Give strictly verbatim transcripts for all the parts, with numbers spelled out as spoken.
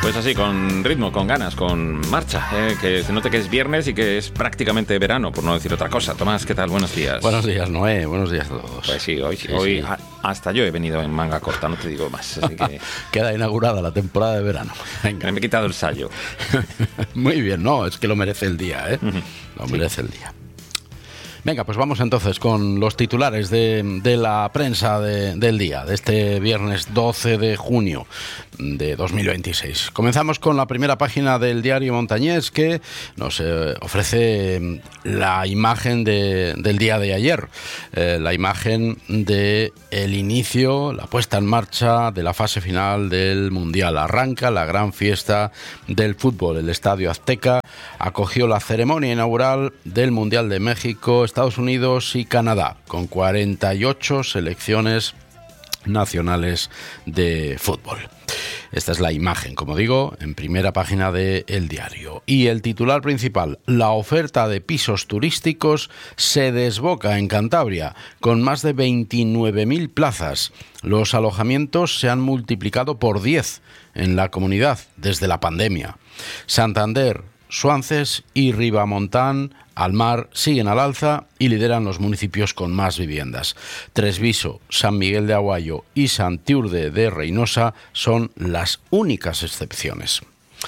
Pues así, con ritmo, con ganas, con marcha, eh, que se note que es viernes y que es prácticamente verano, por no decir otra cosa. Tomás, ¿qué tal? Buenos días. Buenos días, Noé. Buenos días a todos. Pues sí, hoy, sí, hoy sí. A, hasta yo he venido en manga corta, no te digo más. Así que queda inaugurada la temporada de verano. Venga. Me he quitado el sayo. Muy bien, no, es que lo merece el día, ¿eh? Uh-huh. Lo merece sí. el día. Venga, pues vamos entonces con los titulares de, de la prensa de, del día, de este viernes doce de junio de dos mil veintiséis. Comenzamos con la primera página del diario Montañés, que nos eh, ofrece la imagen de, del día de ayer, eh, la imagen de el inicio, la puesta en marcha de la fase final del Mundial. Arranca la gran fiesta del fútbol. El Estadio Azteca acogió la ceremonia inaugural del Mundial de México, Estados Unidos y Canadá, con cuarenta y ocho selecciones nacionales de fútbol. Esta es la imagen, como digo, en primera página de El Diario. Y el titular principal: la oferta de pisos turísticos se desboca en Cantabria, con más de veintinueve mil plazas. Los alojamientos se han multiplicado por diez en la comunidad desde la pandemia. Santander, Suances y Ribamontán al Mar siguen al alza y lideran los municipios con más viviendas. Tresviso, San Miguel de Aguayo y Santiurde de Reynosa son las únicas excepciones.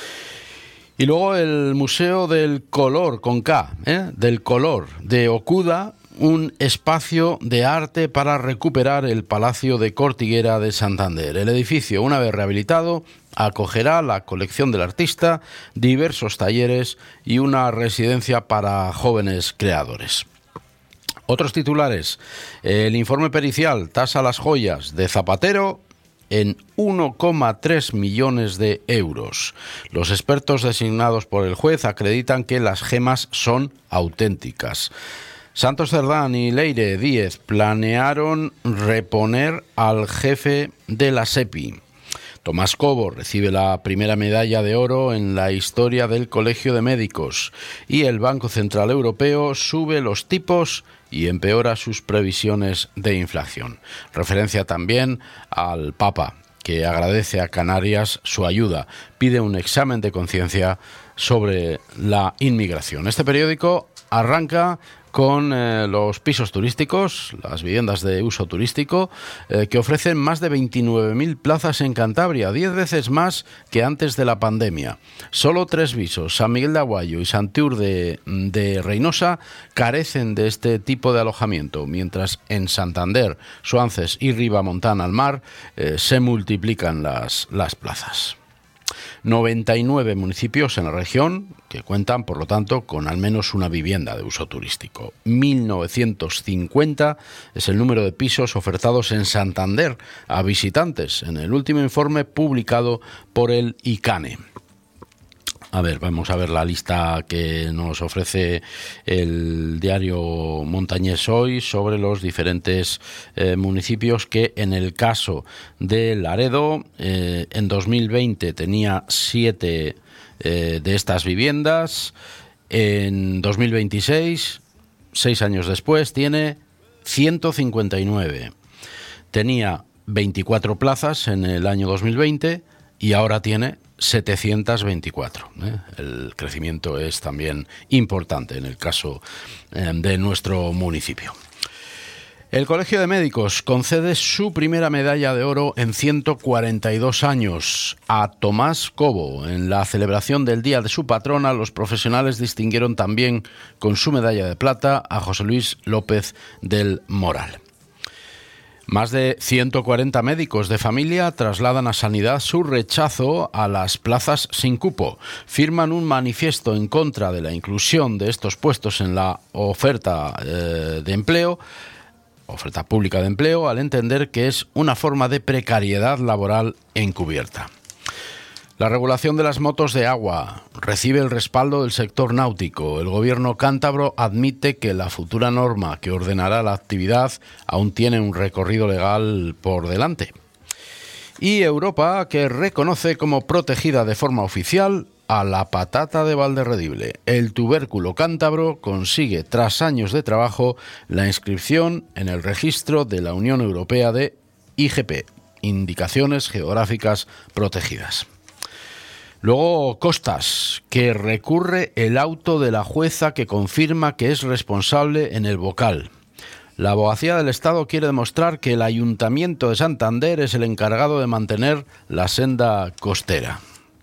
Y luego el Museo del Color, con K, ¿eh? del Color, de Okuda, un espacio de arte para recuperar el Palacio de Cortiguera de Santander. El edificio, una vez rehabilitado, acogerá la colección del artista, diversos talleres y una residencia para jóvenes creadores. Otros titulares: el informe pericial tasa las joyas de Zapatero en uno coma tres millones de euros. Los expertos designados por el juez acreditan que las gemas son auténticas. Santos Cerdán y Leire Díez planearon reponer al jefe de la SEPI. Tomás Cobo recibe la primera medalla de oro en la historia del Colegio de Médicos y el Banco Central Europeo sube los tipos y empeora sus previsiones de inflación. Referencia también al Papa, que agradece a Canarias su ayuda, pide un examen de conciencia sobre la inmigración. Este periódico arranca con eh, los pisos turísticos, las viviendas de uso turístico, eh, que ofrecen más de veintinueve mil plazas en Cantabria, diez veces más que antes de la pandemia. Solo Tresviso, San Miguel de Aguayo y Santiurde de, de Reynosa carecen de este tipo de alojamiento, mientras en Santander, Suances y Ribamontán al Mar eh, se multiplican las, las plazas. noventa y nueve municipios en la región que cuentan, por lo tanto, con al menos una vivienda de uso turístico. mil novecientos cincuenta es el número de pisos ofertados en Santander a visitantes en el último informe publicado por el ICANE. A ver, vamos a ver la lista que nos ofrece el diario Montañés hoy sobre los diferentes eh, municipios que, en el caso de Laredo, eh, en dos mil veinte tenía siete eh, de estas viviendas. En dos mil veintiséis, seis años después, tiene ciento cincuenta y nueve. Tenía veinticuatro plazas en el año dos mil veinte y ahora tiene setecientos veinticuatro. ¿eh? El crecimiento es también importante en el caso eh, de nuestro municipio. El Colegio de Médicos concede su primera medalla de oro en ciento cuarenta y dos años a Tomás Cobo. En la celebración del día de su patrona, los profesionales distinguieron también con su medalla de plata a José Luis López del Moral. Más de ciento cuarenta médicos de familia trasladan a Sanidad su rechazo a las plazas sin cupo. Firman un manifiesto en contra de la inclusión de estos puestos en la oferta eh, de empleo, oferta pública de empleo, al entender que es una forma de precariedad laboral encubierta. La regulación de las motos de agua recibe el respaldo del sector náutico. El gobierno cántabro admite que la futura norma que ordenará la actividad aún tiene un recorrido legal por delante. Y Europa, que reconoce como protegida de forma oficial a la patata de Valderredible. El tubérculo cántabro consigue, tras años de trabajo, la inscripción en el registro de la Unión Europea de I G P, Indicaciones Geográficas Protegidas. Luego Costas, que recurre el auto de la jueza que confirma que es responsable en el Bocal. La Abogacía del Estado quiere demostrar que el Ayuntamiento de Santander es el encargado de mantener la senda costera.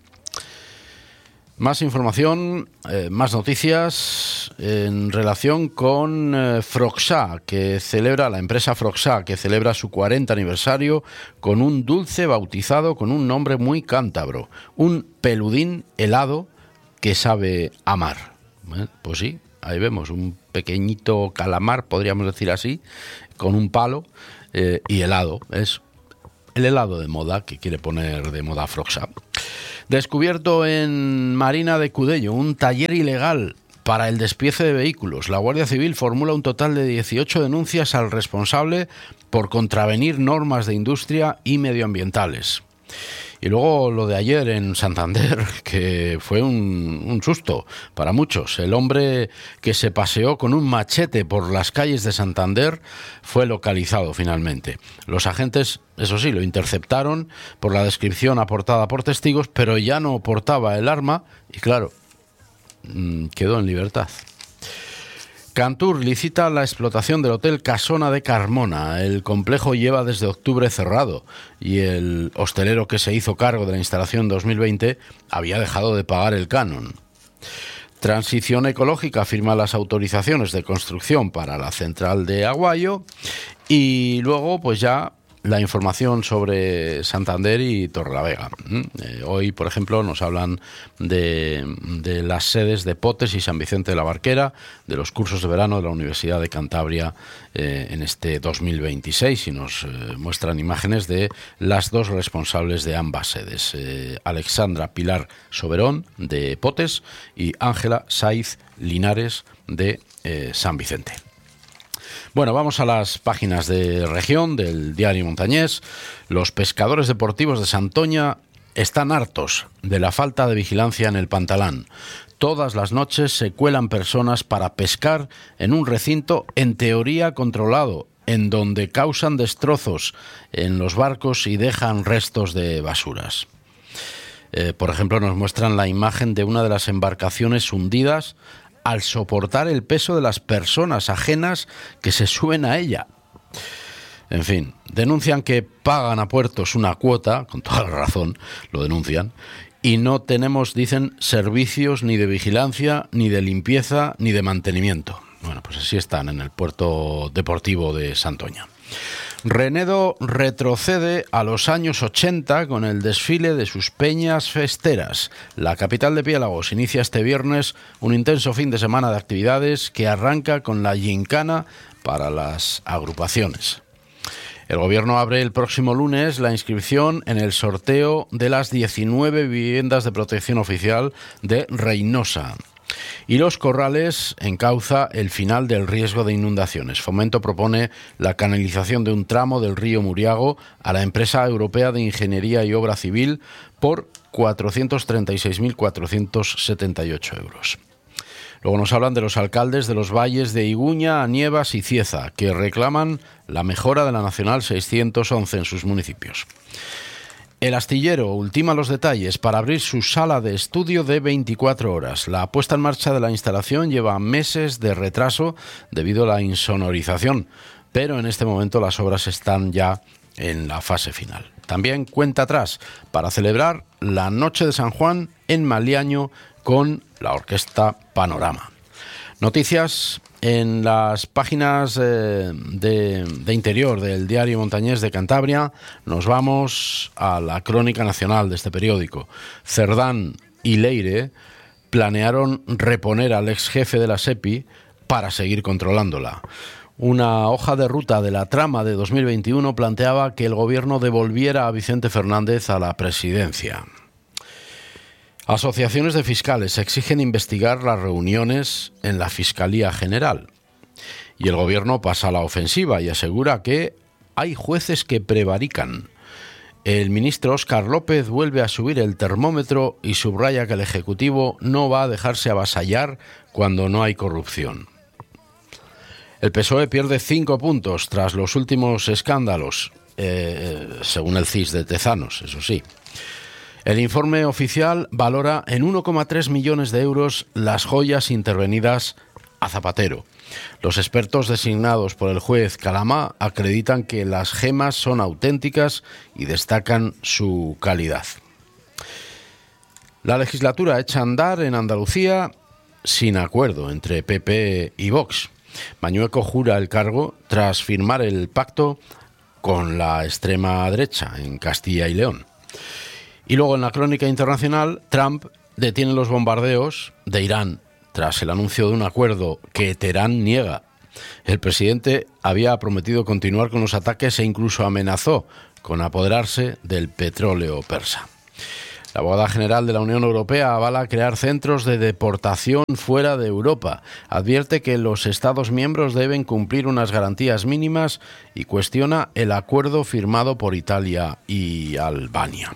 Más información, eh, más noticias en relación con eh, Froxà, que celebra, la empresa Froxà, que celebra su cuarenta aniversario con un dulce bautizado con un nombre muy cántabro, un peludín helado que sabe amar. ¿Eh? Pues sí, ahí vemos un pequeñito calamar, podríamos decir así, con un palo eh, y helado. Es el helado de moda que quiere poner de moda Froxà. Descubierto en Marina de Cudello un taller ilegal para el despiece de vehículos. La Guardia Civil formula un total de dieciocho denuncias al responsable por contravenir normas de industria y medioambientales. Y luego lo de ayer en Santander, que fue un, un susto para muchos. El hombre que se paseó con un machete por las calles de Santander fue localizado finalmente. Los agentes, eso sí, lo interceptaron por la descripción aportada por testigos, pero ya no portaba el arma y, claro, quedó en libertad. Cantur licita la explotación del Hotel Casona de Carmona. El complejo lleva desde octubre cerrado y el hostelero que se hizo cargo de la instalación en dos mil veinte había dejado de pagar el canon. Transición Ecológica firma las autorizaciones de construcción para la central de Aguayo y luego pues ya la información sobre Santander y Torrelavega. Eh, hoy, por ejemplo, nos hablan de, de las sedes de Potes y San Vicente de la Barquera, de los cursos de verano de la Universidad de Cantabria eh, en este dos mil veintiséis y nos eh, muestran imágenes de las dos responsables de ambas sedes, eh, Alexandra Pilar Soberón de Potes y Ángela Saiz Linares de eh, San Vicente. Bueno, vamos a las páginas de región del Diario Montañés. Los pescadores deportivos de Santoña están hartos de la falta de vigilancia en el Pantalán. Todas las noches se cuelan personas para pescar en un recinto en teoría controlado, en donde causan destrozos en los barcos y dejan restos de basuras. Eh, por ejemplo, nos muestran la imagen de una de las embarcaciones hundidas al soportar el peso de las personas ajenas que se suben a ella. En fin, denuncian que pagan a puertos una cuota, con toda la razón, lo denuncian, y no tenemos, dicen, servicios ni de vigilancia, ni de limpieza, ni de mantenimiento. Bueno, pues así están en el puerto deportivo de Santoña. Renedo retrocede a los años ochenta con el desfile de sus peñas festeras. La capital de Piélagos inicia este viernes un intenso fin de semana de actividades que arranca con la gincana para las agrupaciones. El Gobierno abre el próximo lunes la inscripción en el sorteo de las diecinueve viviendas de protección oficial de Reynosa. Y Los Corrales encauza el final del riesgo de inundaciones. Fomento propone la canalización de un tramo del río Muriago a la empresa europea de Ingeniería y Obra Civil por cuatrocientos treinta y seis mil cuatrocientos setenta y ocho euros. Luego nos hablan de los alcaldes de los valles de Iguña, Nievas y Cieza, que reclaman la mejora de la Nacional seiscientos once en sus municipios. El Astillero ultima los detalles para abrir su sala de estudio de veinticuatro horas. La puesta en marcha de la instalación lleva meses de retraso debido a la insonorización, pero en este momento las obras están ya en la fase final. También cuenta atrás para celebrar la Noche de San Juan en Maliaño con la Orquesta Panorama. Noticias en las páginas eh, de, de interior del Diario Montañés de Cantabria. Nos vamos a la crónica nacional de este periódico. Cerdán y Leire planearon reponer al ex jefe de la SEPI para seguir controlándola. Una hoja de ruta de la trama de dos mil veintiuno planteaba que el gobierno devolviera a Vicente Fernández a la presidencia. Asociaciones de fiscales exigen investigar las reuniones en la Fiscalía General. Y el gobierno pasa a la ofensiva y asegura que hay jueces que prevarican. El ministro Óscar López vuelve a subir el termómetro y subraya que el Ejecutivo no va a dejarse avasallar cuando no hay corrupción. El P S O E pierde cinco puntos tras los últimos escándalos, eh, según el C I S de Tezanos, eso sí. El informe oficial valora en uno coma tres millones de euros las joyas intervenidas a Zapatero. Los expertos designados por el juez Calamá acreditan que las gemas son auténticas y destacan su calidad. La legislatura echa a andar en Andalucía sin acuerdo entre P P y Vox. Mañueco jura el cargo tras firmar el pacto con la extrema derecha en Castilla y León. Y luego en la crónica internacional, Trump detiene los bombardeos de Irán tras el anuncio de un acuerdo que Teherán niega. El presidente había prometido continuar con los ataques e incluso amenazó con apoderarse del petróleo persa. La abogada general de la Unión Europea avala crear centros de deportación fuera de Europa. Advierte que los Estados miembros deben cumplir unas garantías mínimas y cuestiona el acuerdo firmado por Italia y Albania.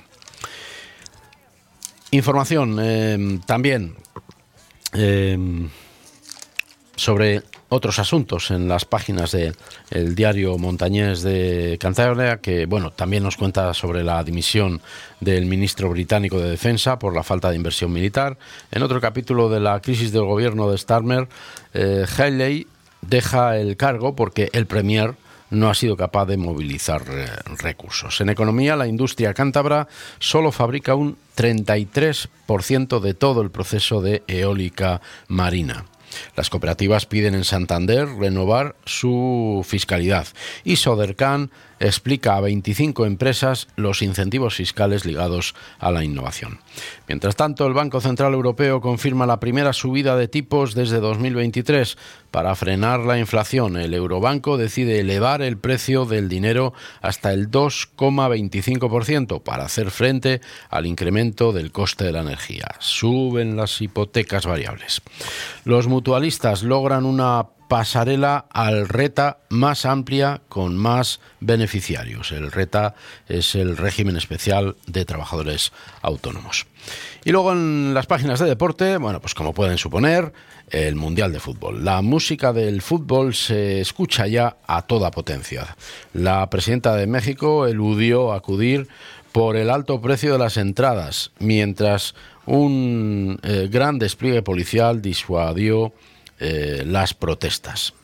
Información eh, también eh, sobre otros asuntos en las páginas del diario Montañés de Cantabria, que bueno, también nos cuenta sobre la dimisión del ministro británico de Defensa por la falta de inversión militar. En otro capítulo de la crisis del gobierno de Starmer, eh, Haley deja el cargo porque el premier no ha sido capaz de movilizar eh, recursos. En economía, la industria cántabra solo fabrica un treinta y tres por ciento de todo el proceso de eólica marina. Las cooperativas piden en Santander renovar su fiscalidad y Sodercan explica a veinticinco empresas los incentivos fiscales ligados a la innovación. Mientras tanto, el Banco Central Europeo confirma la primera subida de tipos desde dos mil veintitrés para frenar la inflación. El Eurobanco decide elevar el precio del dinero hasta el dos coma veinticinco por ciento para hacer frente al incremento del coste de la energía. Suben las hipotecas variables. Los mutualistas logran una pasarela al RETA más amplia con más beneficiarios. El RETA es el régimen especial de trabajadores autónomos. Y luego en las páginas de deporte, bueno, pues como pueden suponer, el Mundial de Fútbol. La música del fútbol se escucha ya a toda potencia. La presidenta de México eludió acudir por el alto precio de las entradas, mientras un eh, gran despliegue policial disuadió Eh, las protestas.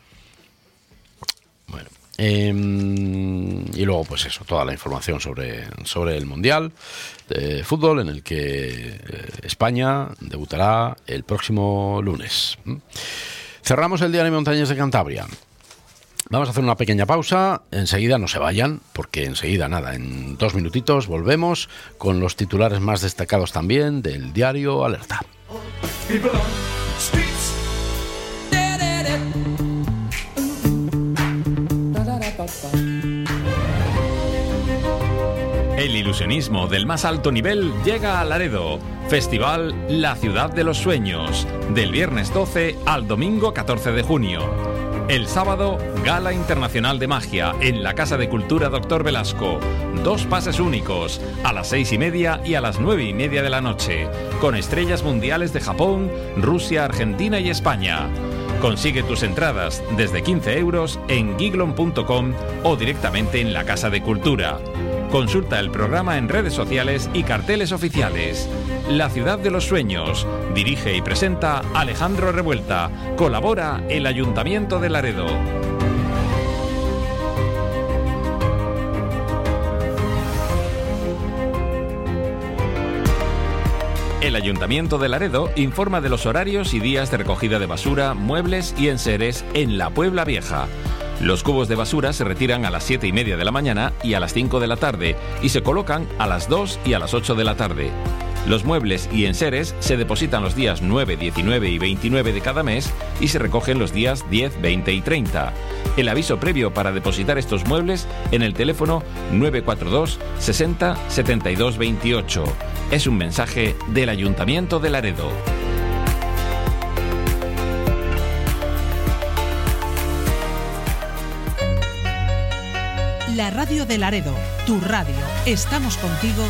Bueno, eh, y luego pues eso, toda la información sobre, sobre el Mundial de Fútbol, en el que eh, España debutará el próximo lunes. Cerramos el diario Montañés de Cantabria. Vamos a hacer una pequeña pausa, enseguida no se vayan, porque enseguida nada, en dos minutitos volvemos con los titulares más destacados también del diario Alerta. El ilusionismo del más alto nivel llega a Laredo. Festival La Ciudad de los Sueños, del viernes doce al domingo catorce de junio. El sábado, Gala Internacional de Magia en la Casa de Cultura Doctor Velasco. Dos pases únicos, a las seis y media y a las nueve y media de la noche, con estrellas mundiales de Japón, Rusia, Argentina y España. Consigue tus entradas desde quince euros en giglon punto com o directamente en la Casa de Cultura. Consulta el programa en redes sociales y carteles oficiales. La Ciudad de los Sueños. Dirige y presenta Alejandro Revuelta. Colabora el Ayuntamiento de Laredo. El Ayuntamiento de Laredo informa de los horarios y días de recogida de basura, muebles y enseres en la Puebla Vieja. Los cubos de basura se retiran a las siete y media de la mañana y a las cinco de la tarde y se colocan a las dos y a las ocho de la tarde. Los muebles y enseres se depositan los días nueve, diecinueve y veintinueve de cada mes y se recogen los días diez, veinte y treinta. El aviso previo para depositar estos muebles en el teléfono nueve cuatro dos sesenta setenta y dos veintiocho. Es un mensaje del Ayuntamiento de Laredo. La radio de Laredo, tu radio. Estamos contigo